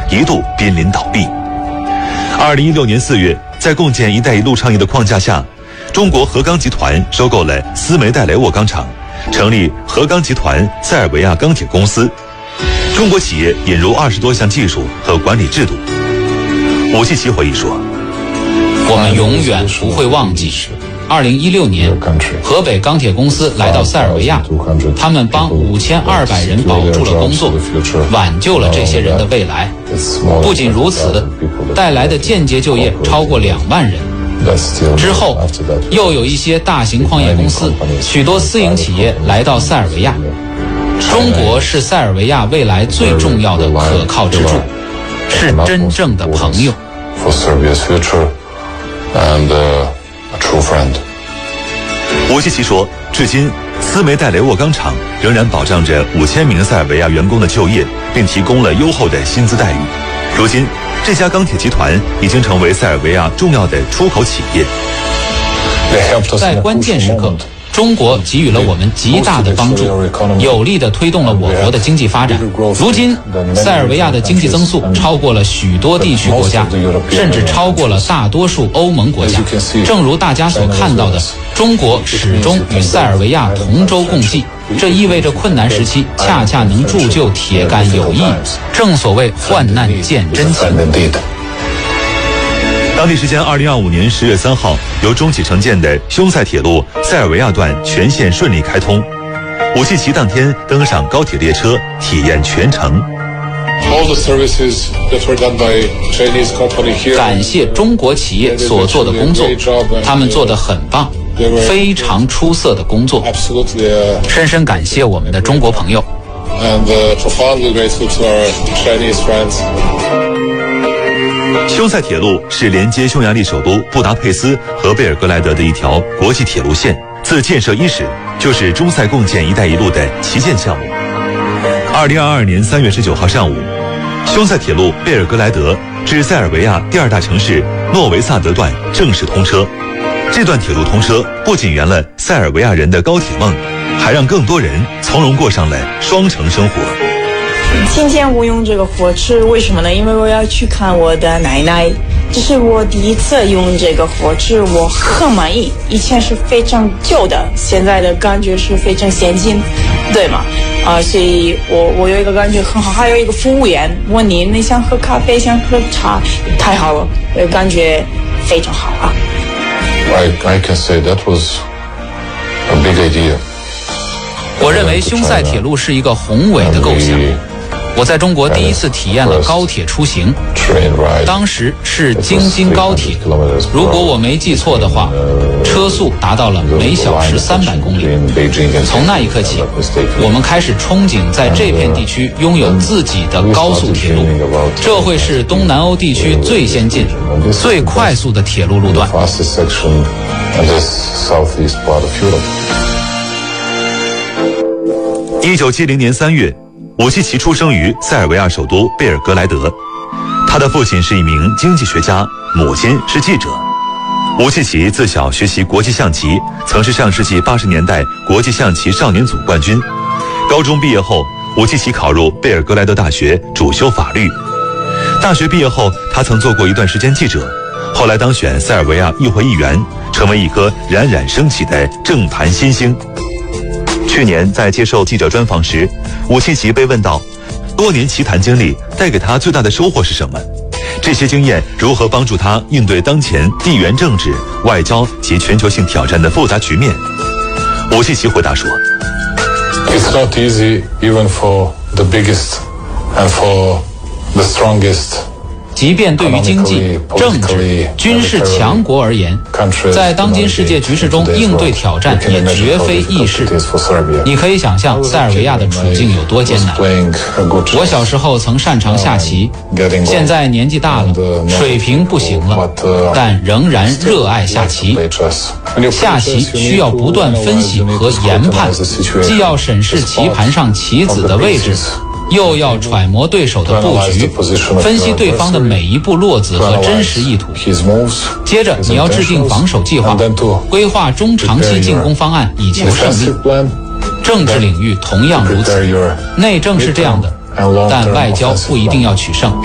一度濒临倒闭。2016年4月，在共建“一带一路”倡议的框架下，中国核钢集团收购了斯梅代雷沃钢厂，成立核钢集团塞尔维亚钢铁公司。中国企业引入20多项技术和管理制度。武契奇回忆说：“ 我们永远不会忘记，2016年，河北钢铁公司来到塞尔维亚，他们帮5200人保住了工作，挽救了这些人的未来。不仅如此，带来的间接就业超过2万人。之后，又有一些大型矿业公司、许多私营企业来到塞尔维亚。中国是塞尔维亚未来最重要的可靠支柱，是真正的朋友。” 武契奇说，至今斯梅代雷沃钢厂仍然保障着5000名塞尔维亚员工的就业，并提供了优厚的薪资待遇。如今，这家钢铁集团已经成为塞尔维亚重要的出口企业。 在关键时刻，中国给予了我们极大的帮助，有力地推动了我国的经济发展。如今，塞尔维亚的经济增速超过了许多地区国家，甚至超过了大多数欧盟国家。正如大家所看到的，中国始终与塞尔维亚同舟共济，这意味着困难时期恰恰能铸就铁杆友谊。正所谓患难见真情。 当地时间2025年10月3号，由中企承建的匈塞铁路塞尔维亚段全线顺利开通。武契奇当天登上高铁列车，体验全程。 感谢中国企业所做的工作，他们做得很棒，非常出色的工作。深深感谢我们的中国朋友。 匈塞铁路是连接匈牙利首都布达佩斯和贝尔格莱德的一条国际铁路线，自建设伊始就是中塞共建“一带一路”的旗舰项目。2022年3月19号上午，匈塞铁路贝尔格莱德至塞尔维亚第2大城市诺维萨德段正式通车。这段铁路通车不仅圆了塞尔维亚人的高铁梦，还让更多人从容过上了双城生活。 今天我用这个火车，为什么呢？因为我要去看我的奶奶，这是我第一次用这个火车，我很满意。以前是非常旧的，现在的感觉是非常先进，对吗？所以我有一个感觉很好。还有一个服务员问你想喝咖啡，想喝茶，太好了，我感觉非常好啊。 I can say that was a big idea. 我认为匈塞铁路是一个宏伟的构想。我在中国第一次体验了高铁出行，当时是京津高铁，如果我没记错的话，车速达到了每小时300公里。从那一刻起，我们开始憧憬在这片地区拥有自己的高速铁路，这会是东南欧地区最先进、最快速的铁路路段。 1970年3月，武契奇出生于塞尔维亚首都贝尔格莱德。他的父亲是一名经济学家，母亲是记者。武契奇自小学习国际象棋，曾是上世纪80年代国际象棋少年组冠军。高中毕业后，武契奇考入贝尔格莱德大学，主修法律。大学毕业后，他曾做过一段时间记者，后来当选塞尔维亚议会议员，成为一颗冉冉升起的政坛新星。去年在接受记者专访时，武契奇被问到，多年棋坛经历带给他最大的收获是什么？这些经验如何帮助他应对当前地缘政治、外交及全球性挑战的复杂局面？武契奇回答说 ：“It's not easy even for the biggest and for the strongest.” 即便对于经济、政治、军事强国而言，在当今世界局势中应对挑战也绝非易事。你可以想象塞尔维亚的处境有多艰难。我小时候曾擅长下棋，现在年纪大了，水平不行了，但仍然热爱下棋。下棋需要不断分析和研判，既要审视棋盘上棋子的位置，又要揣摩对手的布局，分析对方的每一步落子和真实意图。接着你要制定防守计划，规划中长期进攻方案，以求胜利。政治领域同样如此，内政是这样的，但外交不一定要取胜。